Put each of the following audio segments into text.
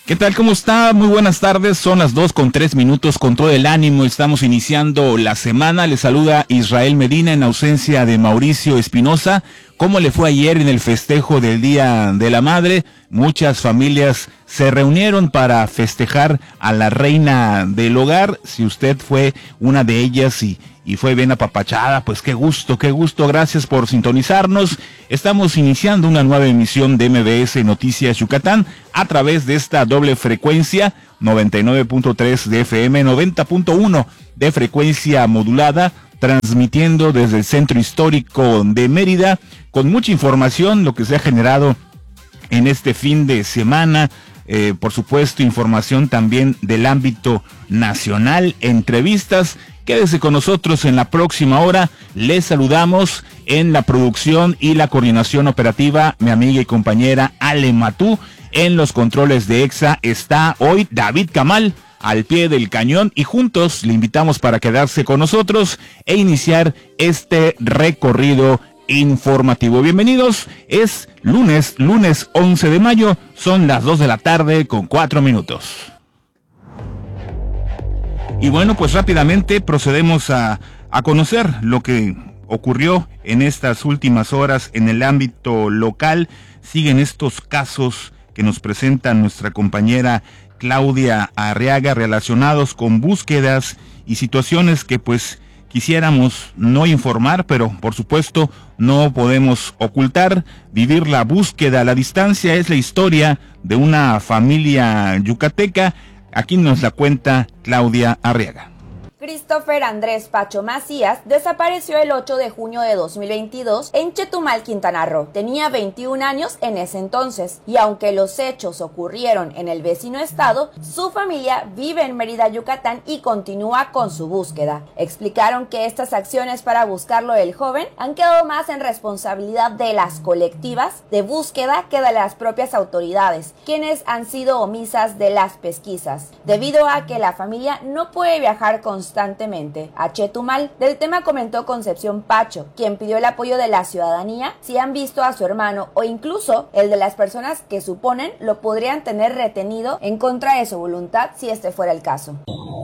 ¿Qué tal? ¿Cómo está? Muy buenas tardes, son las 2:03 con todo el ánimo, estamos iniciando la semana. Le saluda Israel Medina en ausencia de Mauricio Espinosa. ¿Cómo le fue ayer en el festejo del Día de la Madre? Muchas familias se reunieron para festejar a la reina del hogar. Si usted fue una de ellas y fue bien apapachada, pues qué gusto, gracias por sintonizarnos. Estamos iniciando una nueva emisión de MBS Noticias Yucatán a través de esta doble frecuencia, 99.3 de FM, 90.1 de frecuencia modulada, transmitiendo desde el centro histórico de Mérida, con mucha información, lo que se ha generado en este fin de semana. Por supuesto, información también del ámbito nacional, entrevistas. Quédese con nosotros en la próxima hora. Les saludamos en la producción y la coordinación operativa, mi amiga y compañera Ale Matú. En los controles de EXA está hoy David Camal al pie del cañón, y juntos le invitamos para quedarse con nosotros e iniciar este recorrido informativo. Bienvenidos, es lunes 11 de mayo, son las 2 de la tarde con 4 minutos. Y bueno, pues rápidamente procedemos a conocer lo que ocurrió en estas últimas horas en el ámbito local. Siguen estos casos que nos presenta nuestra compañera Claudia Arriaga relacionados con búsquedas y situaciones que pues quisiéramos no informar, pero por supuesto no podemos ocultar. Vivir la búsqueda a la distancia es la historia de una familia yucateca. Aquí nos la cuenta Claudia Arriaga. Christopher Andrés Pacho Macías desapareció el 8 de junio de 2022 en Chetumal, Quintana Roo. Tenía 21 años en ese entonces, y aunque los hechos ocurrieron en el vecino estado, su familia vive en Mérida, Yucatán, y continúa con su búsqueda. Explicaron que estas acciones para buscarlo del joven han quedado más en responsabilidad de las colectivas de búsqueda que de las propias autoridades, quienes han sido omisas de las pesquisas, debido a que la familia no puede viajar constantemente a Chetumal. Del tema comentó Concepción Pacho, quien pidió el apoyo de la ciudadanía si han visto a su hermano, o incluso el de las personas que suponen lo podrían tener retenido en contra de su voluntad si este fuera el caso.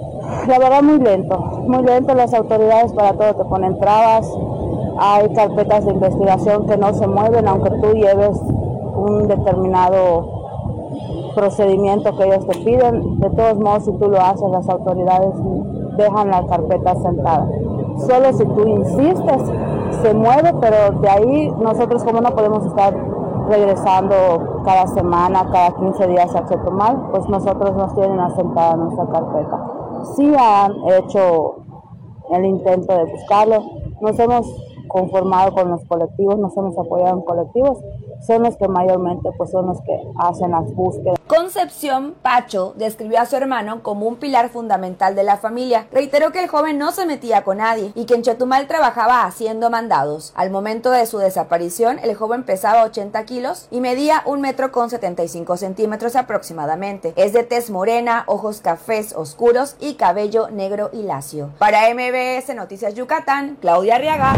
La verdad muy lento, las autoridades para todo te ponen trabas, hay carpetas de investigación que no se mueven aunque tú lleves un determinado procedimiento que ellos te piden. De todos modos, si tú lo haces, las autoridades dejan la carpeta sentada. Solo si tú insistes, se mueve, pero de ahí nosotros, como no podemos estar regresando cada semana, cada 15 días a Chetumal, pues nosotros nos tienen asentada nuestra carpeta. Sí han hecho el intento de buscarlo, nos hemos conformado con los colectivos, nos hemos apoyado en colectivos, son los que mayormente pues son los que hacen las búsquedas. Concepción Pacho describió a su hermano como un pilar fundamental de la familia. Reiteró que el joven no se metía con nadie y que en Chetumal trabajaba haciendo mandados. Al momento de su desaparición, el joven pesaba 80 kilos y medía 1,75 metros aproximadamente. Es de tez morena, ojos cafés oscuros y cabello negro y lacio. Para MBS Noticias Yucatán, Claudia Arriaga.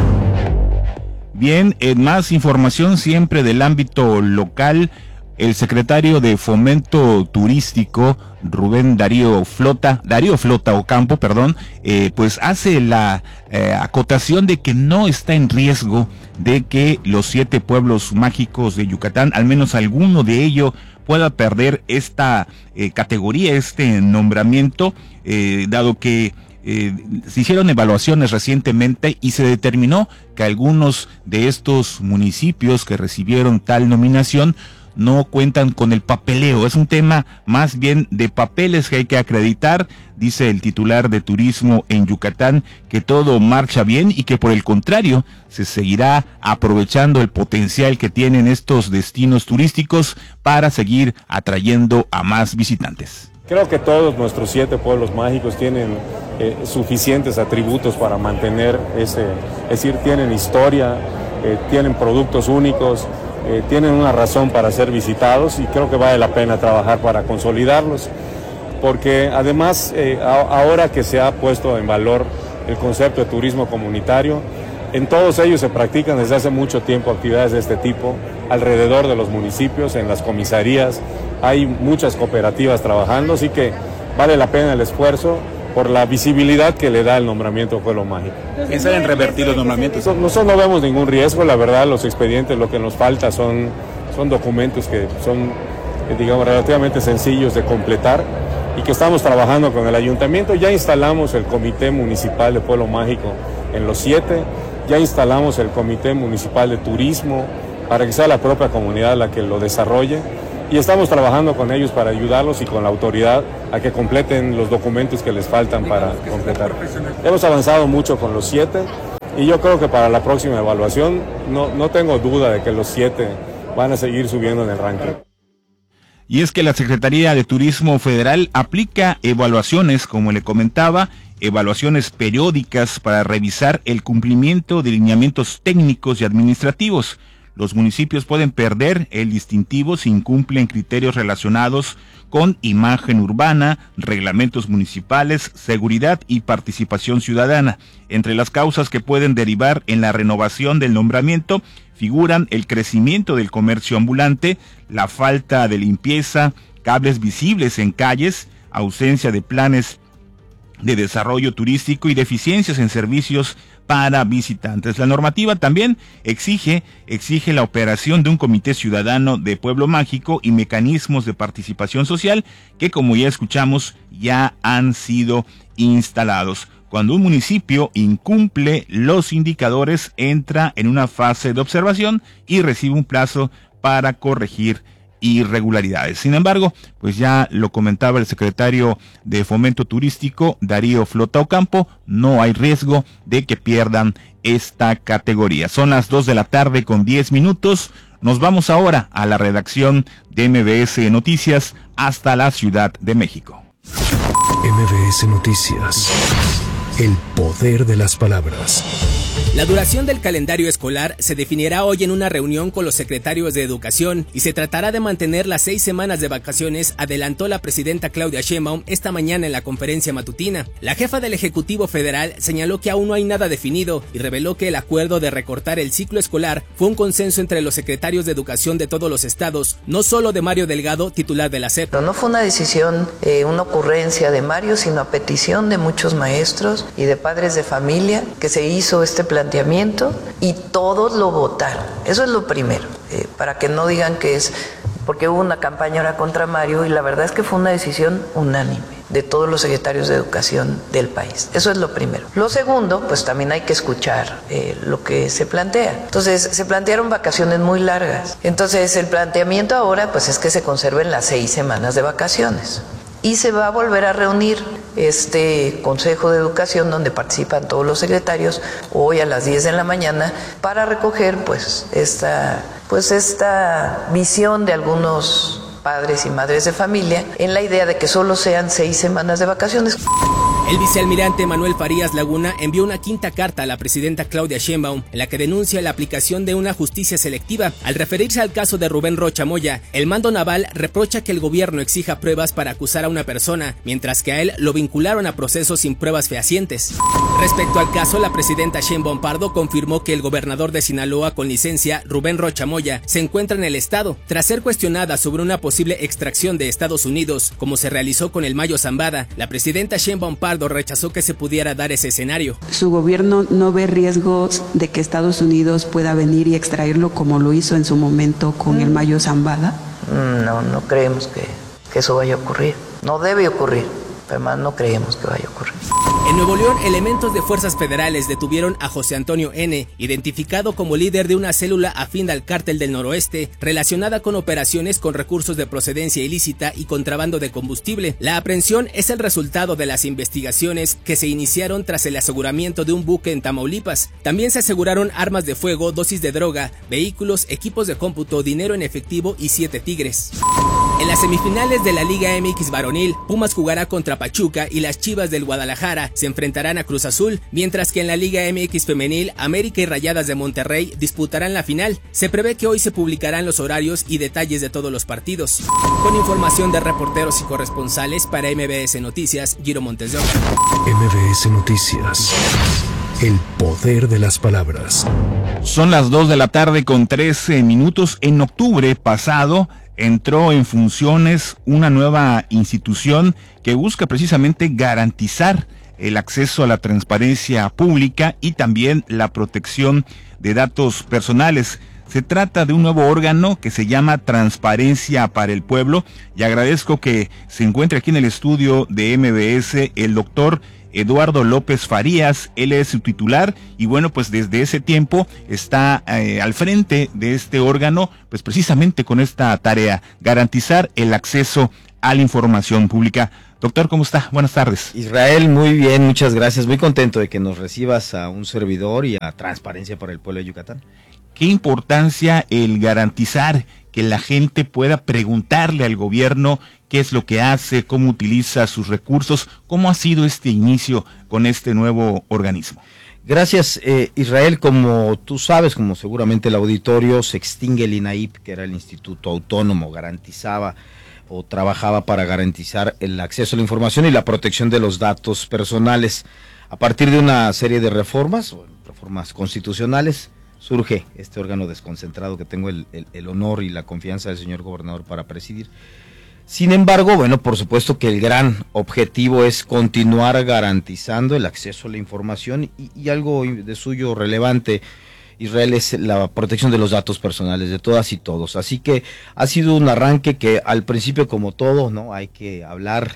Bien, en más información siempre del ámbito local, el secretario de Fomento Turístico, Rubén Darío Flota Ocampo, pues hace la acotación de que no está en riesgo de que los 7 pueblos mágicos de Yucatán, al menos alguno de ellos, pueda perder esta categoría, este nombramiento, dado que se hicieron evaluaciones recientemente y se determinó que algunos de estos municipios que recibieron tal nominación no cuentan con el papeleo. Es un tema más bien de papeles que hay que acreditar. Dice el titular de turismo en Yucatán que todo marcha bien y que por el contrario se seguirá aprovechando el potencial que tienen estos destinos turísticos para seguir atrayendo a más visitantes. Creo que todos nuestros 7 pueblos mágicos tienen suficientes atributos para mantener es decir, tienen historia, tienen productos únicos, tienen una razón para ser visitados, y creo que vale la pena trabajar para consolidarlos, porque además ahora que se ha puesto en valor el concepto de turismo comunitario, en todos ellos se practican desde hace mucho tiempo actividades de este tipo alrededor de los municipios, en las comisarías, hay muchas cooperativas trabajando, así que vale la pena el esfuerzo por la visibilidad que le da el nombramiento Pueblo Mágico. ¿Piensan en revertir los nombramientos? Nosotros no vemos ningún riesgo, la verdad, los expedientes, lo que nos falta son documentos que son, digamos, relativamente sencillos de completar y que estamos trabajando con el ayuntamiento. Ya instalamos el Comité Municipal de Pueblo Mágico en los 7, ya instalamos el Comité Municipal de Turismo para que sea la propia comunidad la que lo desarrolle. Y estamos trabajando con ellos para ayudarlos y con la autoridad a que completen los documentos que les faltan para completar. Hemos avanzado mucho con los 7 y yo creo que para la próxima evaluación no tengo duda de que los 7 van a seguir subiendo en el ranking. Y es que la Secretaría de Turismo Federal aplica evaluaciones, como le comentaba, evaluaciones periódicas para revisar el cumplimiento de lineamientos técnicos y administrativos. Los municipios pueden perder el distintivo si incumplen criterios relacionados con imagen urbana, reglamentos municipales, seguridad y participación ciudadana. Entre las causas que pueden derivar en la renovación del nombramiento figuran el crecimiento del comercio ambulante, la falta de limpieza, cables visibles en calles, ausencia de planes de desarrollo turístico y deficiencias en servicios para visitantes. La normativa también exige la operación de un comité ciudadano de Pueblo Mágico y mecanismos de participación social que, como ya escuchamos, ya han sido instalados. Cuando un municipio incumple los indicadores, entra en una fase de observación y recibe un plazo para corregir irregularidades. Sin embargo, pues ya lo comentaba el secretario de Fomento Turístico, Darío Flota Ocampo, no hay riesgo de que pierdan esta categoría. Son las 2 de la tarde con 10 minutos. Nos vamos ahora a la redacción de MBS Noticias hasta la Ciudad de México. MBS Noticias. El poder de las palabras. La duración del calendario escolar se definirá hoy en una reunión con los secretarios de Educación y se tratará de mantener las 6 semanas de vacaciones, adelantó la presidenta Claudia Sheinbaum esta mañana en la conferencia matutina. La jefa del Ejecutivo Federal señaló que aún no hay nada definido y reveló que el acuerdo de recortar el ciclo escolar fue un consenso entre los secretarios de Educación de todos los estados, no solo de Mario Delgado, titular de la SEP. Pero no fue una decisión, una ocurrencia de Mario, sino a petición de muchos maestros y de padres de familia que se hizo este planteamiento y todos lo votaron. Eso es lo primero, para que no digan que es porque hubo una campaña ahora contra Mario, y la verdad es que fue una decisión unánime de todos los secretarios de Educación del país. Eso es lo primero. Lo segundo, pues también hay que escuchar lo que se plantea. Entonces, se plantearon vacaciones muy largas. Entonces, el planteamiento ahora, pues es que se conserven las 6 semanas de vacaciones. Y se va a volver a reunir este Consejo de Educación donde participan todos los secretarios hoy a las 10 de la mañana para recoger esta visión de algunos padres y madres de familia en la idea de que solo sean 6 semanas de vacaciones. El vicealmirante Manuel Farías Laguna envió una quinta carta a la presidenta Claudia Sheinbaum en la que denuncia la aplicación de una justicia selectiva. Al referirse al caso de Rubén Rocha Moya, el mando naval reprocha que el gobierno exija pruebas para acusar a una persona, mientras que a él lo vincularon a procesos sin pruebas fehacientes. Respecto al caso, la presidenta Sheinbaum Pardo confirmó que el gobernador de Sinaloa con licencia, Rubén Rocha Moya, se encuentra en el estado, tras ser cuestionada sobre una posible extracción de Estados Unidos, como se realizó con el Mayo Zambada. La presidenta Sheinbaum Pardo rechazó que se pudiera dar ese escenario. ¿Su gobierno no ve riesgos de que Estados Unidos pueda venir y extraerlo como lo hizo en su momento con el Mayo Zambada? No creemos que eso vaya a ocurrir. No debe ocurrir. Además, no creemos que vaya a ocurrir. En Nuevo León, elementos de fuerzas federales detuvieron a José Antonio N., identificado como líder de una célula afín al Cártel del Noroeste, relacionada con operaciones con recursos de procedencia ilícita y contrabando de combustible. La aprehensión es el resultado de las investigaciones que se iniciaron tras el aseguramiento de un buque en Tamaulipas. También se aseguraron armas de fuego, dosis de droga, vehículos, equipos de cómputo, dinero en efectivo y 7 tigres. En las semifinales de la Liga MX varonil, Pumas jugará contra Pachuca y las Chivas del Guadalajara se enfrentarán a Cruz Azul, mientras que en la Liga MX femenil, América y Rayadas de Monterrey disputarán la final. Se prevé que hoy se publicarán los horarios y detalles de todos los partidos. Con información de reporteros y corresponsales para MBS Noticias, Giro Montes de Oca. MBS Noticias. El poder de las palabras. Son las 2 de la tarde con 13 minutos. En octubre pasado, entró en funciones una nueva institución que busca precisamente garantizar el acceso a la transparencia pública y también la protección de datos personales. Se trata de un nuevo órgano que se llama Transparencia para el Pueblo, y agradezco que se encuentre aquí en el estudio de MBS el doctor Eduardo López Farías. Él es su titular y bueno, pues desde ese tiempo está al frente de este órgano, pues precisamente con esta tarea, garantizar el acceso a la información pública. Doctor, ¿cómo está? Buenas tardes. Israel, muy bien, muchas gracias. Muy contento de que nos recibas a un servidor y a Transparencia para el Pueblo de Yucatán. ¿Qué importancia el garantizar que la gente pueda preguntarle al gobierno qué es lo que hace, cómo utiliza sus recursos? ¿Cómo ha sido este inicio con este nuevo organismo? Gracias, Israel. Como tú sabes, como seguramente el auditorio, se extingue el INAIP, que era el Instituto Autónomo, garantizaba o trabajaba para garantizar el acceso a la información y la protección de los datos personales. A partir de una serie de reformas constitucionales, surge este órgano desconcentrado que tengo el honor y la confianza del señor gobernador para presidir. Sin embargo, bueno, por supuesto que el gran objetivo es continuar garantizando el acceso a la información y algo de suyo relevante, Israel, es la protección de los datos personales de todas y todos. Así que ha sido un arranque que al principio, como todo, ¿no? Hay que hablar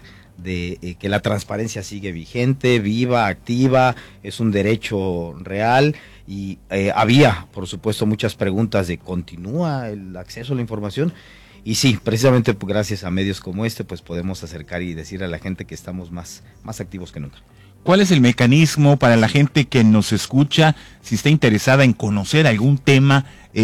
de que la transparencia sigue vigente, viva, activa, es un derecho real y había, por supuesto, muchas preguntas de ¿continúa el acceso a la información? Y sí, precisamente gracias a medios como este, pues podemos acercar y decir a la gente que estamos más activos que nunca. ¿Cuál es el mecanismo para la gente que nos escucha, si está interesada en conocer algún tema,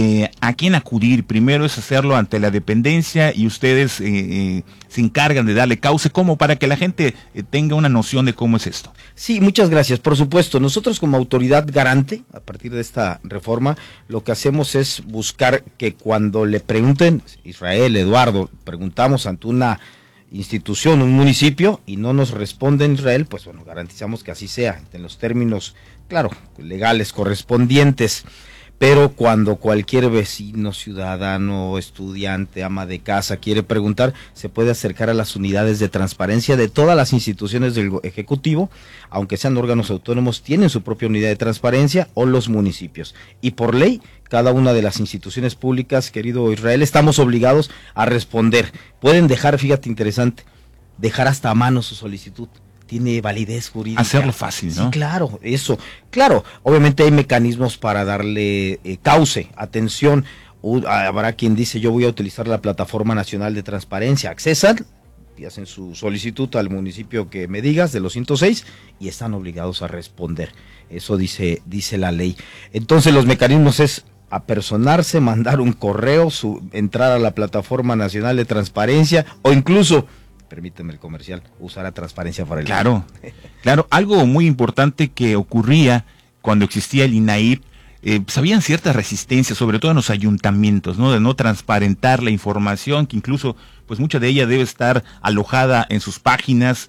a quién acudir? Primero es hacerlo ante la dependencia y ustedes se encargan de darle cauce, ¿cómo? Para que la gente tenga una noción de cómo es esto. Sí, muchas gracias. Por supuesto, nosotros como autoridad garante, a partir de esta reforma, lo que hacemos es buscar que cuando le pregunten, Israel, Eduardo, preguntamos ante una institución, un municipio, y no nos responden, Israel, pues bueno, garantizamos que así sea, en los términos, claro, legales correspondientes. Pero cuando cualquier vecino, ciudadano, estudiante, ama de casa quiere preguntar, se puede acercar a las unidades de transparencia de todas las instituciones del Ejecutivo, aunque sean órganos autónomos, tienen su propia unidad de transparencia, o los municipios. Y por ley, cada una de las instituciones públicas, querido Israel, estamos obligados a responder. Pueden dejar, fíjate interesante, dejar hasta a mano su solicitud. Tiene validez jurídica. Hacerlo fácil, ¿no? Sí, claro, eso. Claro, obviamente hay mecanismos para darle cauce, atención. Habrá quien dice, yo voy a utilizar la Plataforma Nacional de Transparencia. Accesan y hacen su solicitud al municipio que me digas, de los 106, y están obligados a responder. Eso dice la ley. Entonces los mecanismos es apersonarse, mandar un correo, entrar a la Plataforma Nacional de Transparencia, o incluso, permíteme el comercial, usar a Transparencia para el Claro, claro, algo muy importante que ocurría cuando existía el INAIP, pues habían ciertas resistencias, sobre todo en los ayuntamientos, ¿no? De no transparentar la información, que incluso, pues mucha de ella debe estar alojada en sus páginas.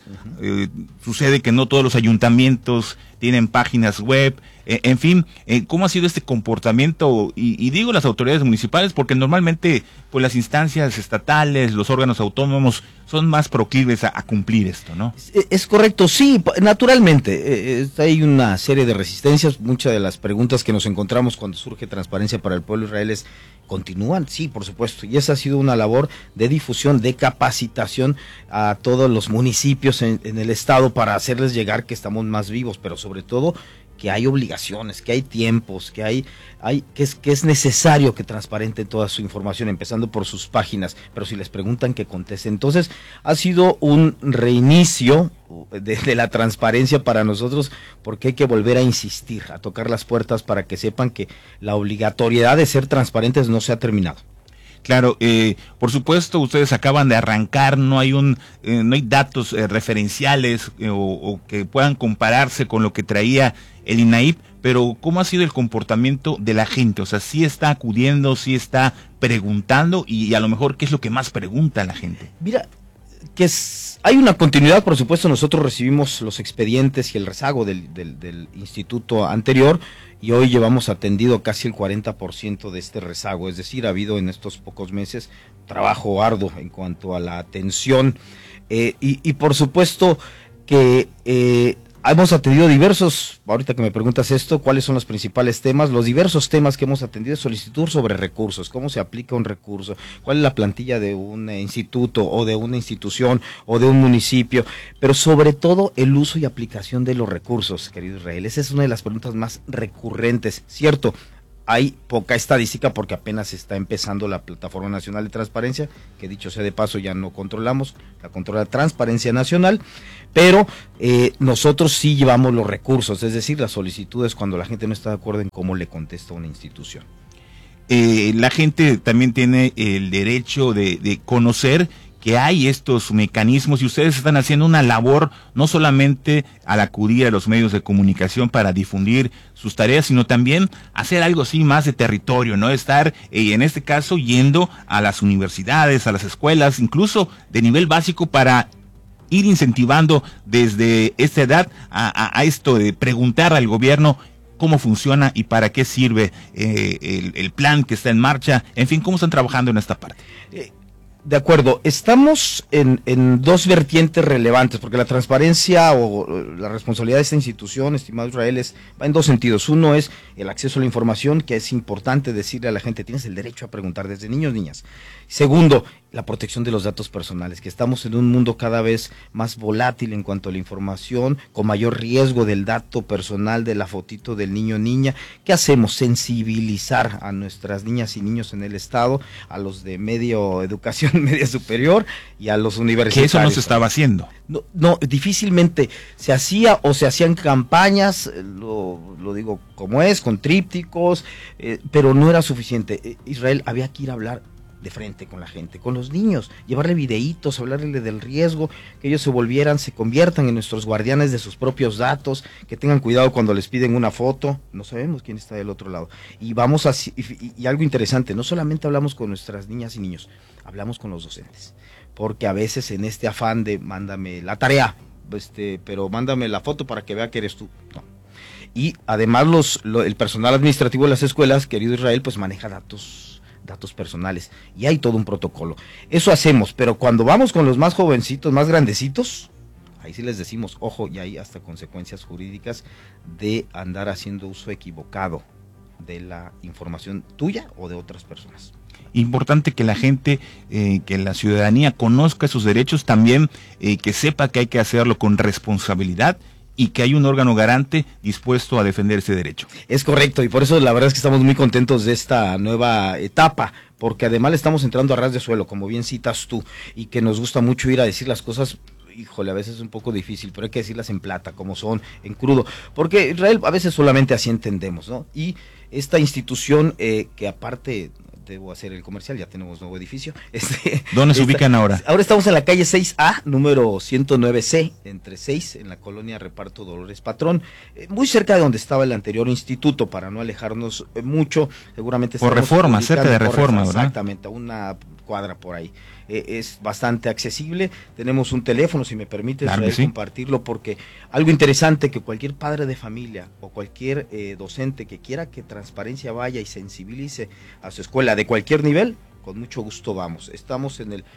Sucede que no todos los ayuntamientos tienen páginas web. En fin, ¿cómo ha sido este comportamiento? Y digo las autoridades municipales porque normalmente pues las instancias estatales, los órganos autónomos son más proclives a cumplir esto, ¿no? Es correcto, sí, naturalmente. Hay una serie de resistencias. Muchas de las preguntas que nos encontramos cuando surge Transparencia para el Pueblo Israel es, ¿continúan? Sí, por supuesto. Y esa ha sido una labor de difusión, de capacitación a todos los municipios en el estado para hacerles llegar que estamos más vivos, pero sobre todo que hay obligaciones, que hay tiempos, que es necesario que transparenten toda su información, empezando por sus páginas, pero si les preguntan que contesten. Entonces, ha sido un reinicio de la transparencia para nosotros, porque hay que volver a insistir, a tocar las puertas para que sepan que la obligatoriedad de ser transparentes no se ha terminado. Claro, por supuesto, ustedes acaban de arrancar, no hay datos referenciales o que puedan compararse con lo que traía el INAIP, pero ¿cómo ha sido el comportamiento de la gente? O sea, ¿sí está acudiendo, sí está preguntando y a lo mejor qué es lo que más pregunta la gente? Mira, hay una continuidad, por supuesto. Nosotros recibimos los expedientes y el rezago del instituto anterior, y hoy llevamos atendido casi el 40% de este rezago, es decir, ha habido en estos pocos meses trabajo arduo en cuanto a la atención, y por supuesto que hemos atendido diversos, ahorita que me preguntas esto, ¿cuáles son los principales temas? Los diversos temas que hemos atendido es solicitud sobre recursos, cómo se aplica un recurso, cuál es la plantilla de un instituto o de una institución o de un municipio, pero sobre todo el uso y aplicación de los recursos, querido Israel. Esa es una de las preguntas más recurrentes, ¿cierto? Hay poca estadística porque apenas está empezando la Plataforma Nacional de Transparencia, que dicho sea de paso ya no controlamos, la controla Transparencia Nacional, pero nosotros sí llevamos los recursos, es decir, las solicitudes cuando la gente no está de acuerdo en cómo le contesta una institución. La gente también tiene el derecho de conocer que hay estos mecanismos, y ustedes están haciendo una labor no solamente al acudir a los medios de comunicación para difundir sus tareas, sino también hacer algo así más de territorio, ¿no? Estar, en este caso, yendo a las universidades, a las escuelas, incluso de nivel básico, para ir incentivando desde esta edad a esto de preguntar al gobierno cómo funciona y para qué sirve el plan que está en marcha, en fin, cómo están trabajando en esta parte. De acuerdo, estamos en dos vertientes relevantes, porque la transparencia o la responsabilidad de esta institución, estimado Israel, va en dos sentidos. Uno es el acceso a la información, que es importante decirle a la gente, tienes el derecho a preguntar desde niños, niñas. Segundo, la protección de los datos personales, que estamos en un mundo cada vez más volátil en cuanto a la información, con mayor riesgo del dato personal, de la fotito del niño o niña. ¿Qué hacemos? Sensibilizar a nuestras niñas y niños en el Estado, a los de educación media superior y a los universitarios. Que eso no se estaba haciendo. No, difícilmente se hacía, o se hacían campañas, lo digo como es, con trípticos, pero no era suficiente. Israel, había que ir a hablar de frente con la gente, con los niños, llevarle videitos, hablarle del riesgo, que ellos se conviertan en nuestros guardianes de sus propios datos, que tengan cuidado cuando les piden una foto, no sabemos quién está del otro lado. Y vamos así, y algo interesante, no solamente hablamos con nuestras niñas y niños, hablamos con los docentes, porque a veces en este afán de mándame la tarea, pero mándame la foto para que vea que eres tú, no. Y además el personal administrativo de las escuelas, querido Israel, pues maneja datos personales, y hay todo un protocolo. Eso hacemos, pero cuando vamos con los más jovencitos, más grandecitos, ahí sí les decimos, ojo, y hay hasta consecuencias jurídicas de andar haciendo uso equivocado de la información tuya o de otras personas. Importante que la gente, que la ciudadanía conozca sus derechos, también que sepa que hay que hacerlo con responsabilidad, y que hay un órgano garante dispuesto a defender ese derecho. Es correcto, y por eso la verdad es que estamos muy contentos de esta nueva etapa, porque además le estamos entrando a ras de suelo, como bien citas tú, y que nos gusta mucho ir a decir las cosas. Híjole, a veces es un poco difícil, pero hay que decirlas en plata, como son, en crudo, porque Israel, a veces solamente así entendemos, ¿no? Y esta institución, que aparte, debo hacer el comercial, ya tenemos nuevo edificio. ¿Dónde se ubican ahora? Ahora estamos en la calle 6A, número 109C, entre 6, en la colonia Reparto Dolores Patrón, muy cerca de donde estaba el anterior instituto, para no alejarnos mucho, seguramente. Por Reforma, cerca de Reforma, ¿verdad? Exactamente, a una cuadra por ahí. Es bastante accesible. Tenemos un teléfono, si me permites, claro, compartirlo, porque algo interesante, que cualquier padre de familia o cualquier docente que quiera que Transparencia vaya y sensibilice a su escuela de cualquier nivel, con mucho gusto vamos. Estamos en el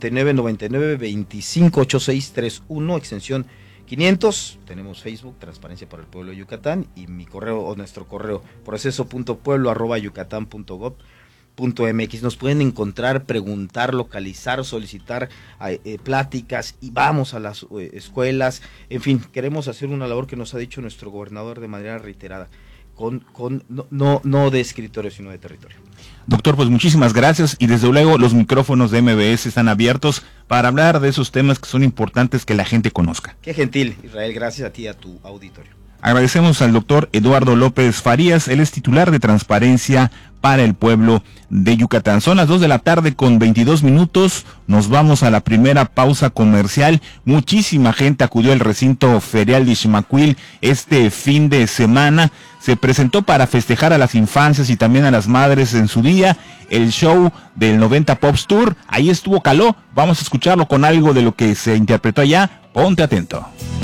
9999-258631, extensión 500. Tenemos Facebook, Transparencia para el Pueblo de Yucatán, y mi correo, o nuestro correo, proceso.pueblo@yucatán.gov.mx. Nos pueden encontrar, preguntar, localizar, solicitar pláticas, y vamos a las escuelas. En fin, queremos hacer una labor que nos ha dicho nuestro gobernador de manera reiterada, no de escritorio, sino de territorio. Doctor, pues muchísimas gracias, y desde luego los micrófonos de MBS están abiertos para hablar de esos temas que son importantes que la gente conozca. Qué gentil, Israel, gracias a ti y a tu auditorio. Agradecemos al doctor Eduardo López Farías, él es titular de Transparencia para el Pueblo de Yucatán. Son las 2:22 p.m. Nos vamos a la primera pausa comercial. Muchísima gente acudió al recinto ferial de Ixmaquil este fin de semana. Se presentó para festejar a las infancias y también a las madres en su día el show del 90 Pops Tour. Ahí estuvo Caló. Vamos a escucharlo con algo de lo que se interpretó allá. Ponte atento.